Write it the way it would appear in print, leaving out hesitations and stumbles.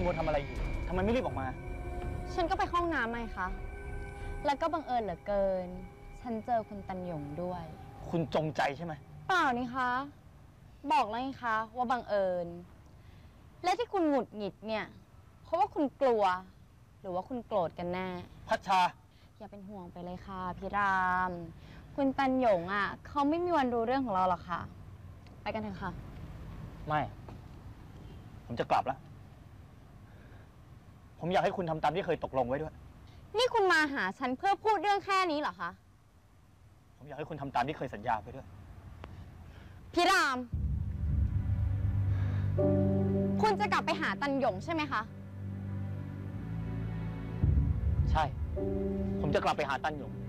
คุณมัวทำอะไรอยู่ทำไมไม่รีบออกมาฉันก็ไปห้องน้ำไงคะแล้วก็บังเอิญเหลือเกินฉันเจอคุณตันหยงด้วยคุณจงใจใช่ไหมเปล่านี่คะบอกแล้วไงคะว่าบังเอิญและที่คุณหงุดหงิดเนี่ยเพราะว่าคุณกลัวหรือว่าคุณโกรธกันแน่พัชชาอย่าเป็นห่วงไปเลยค่ะพี่รามคุณตันหยงอ่ะเขาไม่มีวันรู้เรื่องของเราหรอกค่ะไปกันเถอะค่ะไม่ผมจะกลับแล้วผมอยากให้คุณทำตามที่เคยตกลงไว้ด้วยนี่คุณมาหาฉันเพื่อพูดเรื่องแค่นี้เหรอคะผมอยากให้คุณทำตามที่เคยสัญญาไว้ด้วยพี่รามคุณจะกลับไปหาตันหยงใช่ไหมคะใช่ผมจะกลับไปหาตันหยง